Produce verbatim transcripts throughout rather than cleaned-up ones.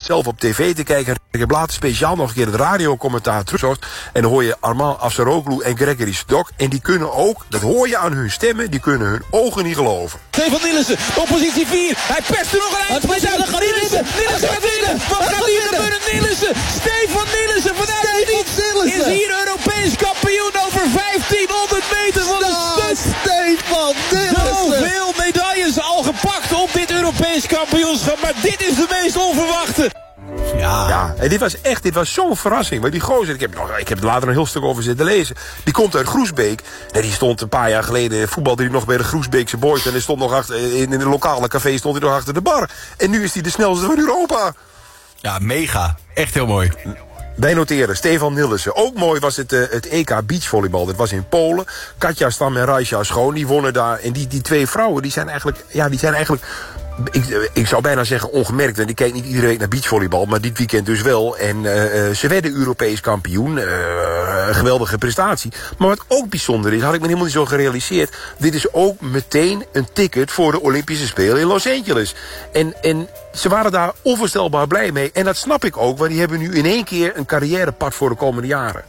zelf op tv te kijken. Ik heb later speciaal nog een keer het radiocommentaar teruggezocht. En dan hoor je Armand Afsaroglu en Gregory Sedok. En die kunnen ook, dat hoor je aan hun stemmen, die kunnen hun ogen niet geloven. Stefan Nillissen, op positie vier. Hij perst er nog een eind. Nillissen, Nillissen, Nillissen gaat winnen. Wat gaat hier gebeuren? Nillissen, Stefan Nillissen vanuit de niets is hier Europees kampioen over vijftienhonderd meter van de stad. Stefan Nillissen. Zoveel medailles al gepakt op dit Europees kampioenschap. Maar dit is de meest onverwachte. Ja, ja en dit was echt, dit was zo'n verrassing. Maar die gozer, ik heb, nog, ik heb er later een heel stuk over zitten lezen. Die komt uit Groesbeek. En die stond een paar jaar geleden, voetbalde hij nog bij de Groesbeekse boys. En hij stond nog achter, in een lokale café stond hij nog achter de bar. En nu is hij de snelste van Europa. Ja, mega. Echt heel mooi. Wij noteren, Stefan Nillissen. Ook mooi was het, uh, het E K beachvolleybal. Dat was in Polen. Katja Stam en Raisha Schoon, die wonnen daar. En die, die twee vrouwen, die zijn eigenlijk, ja, die zijn eigenlijk... Ik, ik zou bijna zeggen ongemerkt, want ik kijk niet iedere week naar beachvolleybal, maar dit weekend dus wel. En uh, ze werden Europees kampioen. Uh, een geweldige prestatie. Maar wat ook bijzonder is, had ik me helemaal niet zo gerealiseerd. Dit is ook meteen een ticket voor de Olympische Spelen in Los Angeles. En, en ze waren daar onvoorstelbaar blij mee. En dat snap ik ook, want die hebben nu in één keer een carrièrepad voor de komende jaren.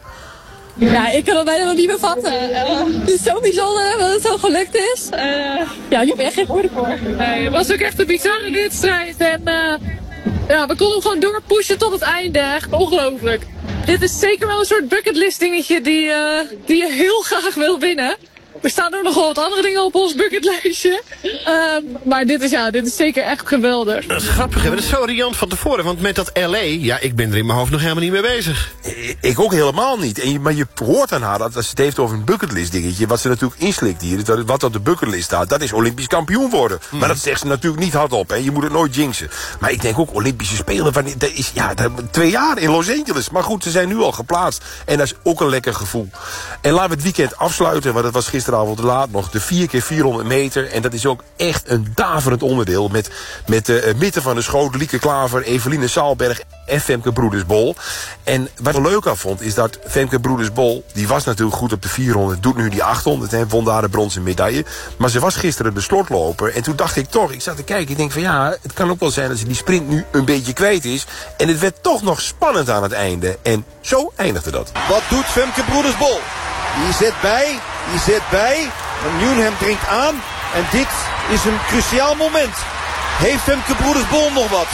Ja, ik kan het bijna nog niet bevatten. Uh, het is zo bijzonder dat het zo gelukt is. Uh, ja, ik heb echt geen woorden voor. Nee, het was ook echt een bizarre wedstrijd. En uh, ja, we konden gewoon doorpushen tot het einde. Echt ongelooflijk. Dit is zeker wel een soort bucketlist dingetje die, uh, die je heel graag wil winnen. Er staan ook nog wel wat andere dingen op ons bucketlijstje. Uh, maar dit is, ja, dit is zeker echt geweldig. Dat is grappig, hè? Dat is zo riant van tevoren. Want met dat L A, ja, ik ben er in mijn hoofd nog helemaal niet mee bezig. Ik ook helemaal niet. En je, maar je hoort aan haar dat als ze het heeft over een bucketlist dingetje, wat ze natuurlijk inslikt hier, dat, wat op de bucketlist staat, dat is Olympisch kampioen worden. Mm. Maar dat zegt ze natuurlijk niet hardop, hè. Je moet het nooit jinxen. Maar ik denk ook Olympische Spelen, van, dat is ja, dat, twee jaar in Los Angeles. Maar goed, ze zijn nu al geplaatst. En dat is ook een lekker gevoel. En laten we het weekend afsluiten, want dat was gisteravond laat nog, de vier keer vierhonderd meter. En dat is ook echt een daverend onderdeel met, met de uh, midden van de schoot Lieke Klaver, Eveline Saalberg en Femke Broedersbol. En wat ik er leuk aan vond, is dat Femke Broedersbol, die was natuurlijk goed op de vierhonderd, doet nu die achthonderd en won daar de bronzen medaille. Maar ze was gisteren de slotloper. En toen dacht ik toch, ik zat te kijken, ik denk van ja, het kan ook wel zijn dat ze die sprint nu een beetje kwijt is. En het werd toch nog spannend aan het einde. En zo eindigde dat. Wat doet Femke Broedersbol? Die zit bij, die zit bij. Newnham dringt aan. En dit is een cruciaal moment. Heeft Femke Broedersbol nog wat?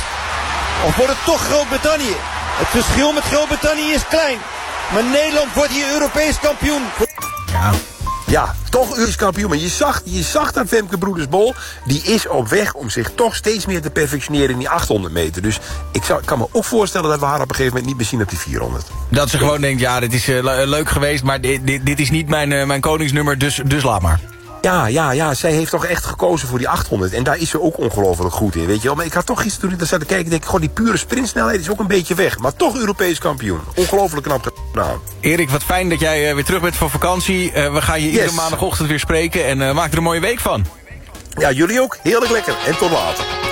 Of wordt het toch Groot-Brittannië? Het verschil met Groot-Brittannië is klein. Maar Nederland wordt hier Europees kampioen. Ja. Ja, toch Europees kampioen. Maar je zag, je zag dat Femke Broedersbol, die is op weg om zich toch steeds meer te perfectioneren in die achthonderd meter. Dus ik, zou, ik kan me ook voorstellen dat we haar op een gegeven moment niet meer zien op die vierhonderd. Dat ze gewoon denkt, ja, dit is uh, leuk geweest, maar dit, dit, dit is niet mijn, uh, mijn koningsnummer, dus, dus laat maar. Ja, ja, ja, zij heeft toch echt gekozen voor die achthonderd. En daar is ze ook ongelooflijk goed in, weet je wel. Maar ik had toch gisteren, toen ik daar zat te kijken, denk ik, goh, die pure sprintsnelheid is ook een beetje weg. Maar toch Europees kampioen. Ongelooflijk knap gedaan. Erik, wat fijn dat jij uh, weer terug bent van vakantie. Uh, we gaan je iedere yes. maandagochtend weer spreken en uh, maak er een mooie week van. Ja, jullie ook. Heerlijk lekker. En tot later.